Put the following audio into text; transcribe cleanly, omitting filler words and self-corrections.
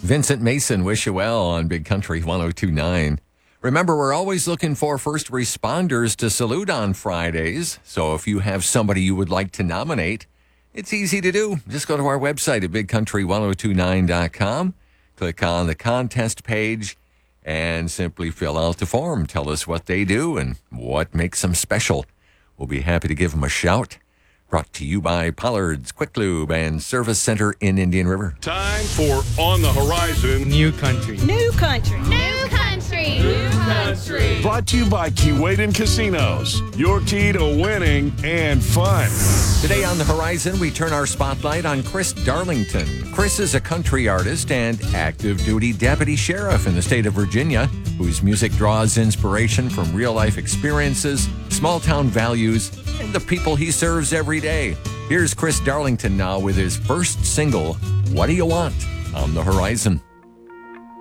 Vincent Mason, wish you well on Big Country 102.9. Remember, we're always looking for first responders to salute on Fridays. So if you have somebody you would like to nominate, it's easy to do. Just go to our website at bigcountry1029.com, click on the contest page, and simply fill out the form. Tell us what they do and what makes them special. We'll be happy to give them a shout. Brought to you by Pollard's Quick Lube and Service Center in Indian River. Time for On the Horizon. New country. New country. New country. New country. Brought to you by Keewaydin Casinos. Your key to winning and fun. Today on the Horizon, we turn our spotlight on Chris Darlington. Chris is a country artist and active duty deputy sheriff in the state of Virginia, whose music draws inspiration from real-life experiences, small-town values, and the people he serves every day. Here's Chris Darlington now with his first single, What Do You Want, on the Horizon.